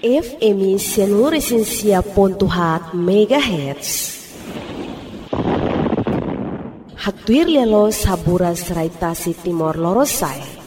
FM Seluruh Pontuhat MHz. Hatuir lelo sabura serai tasi Timor Lorosai.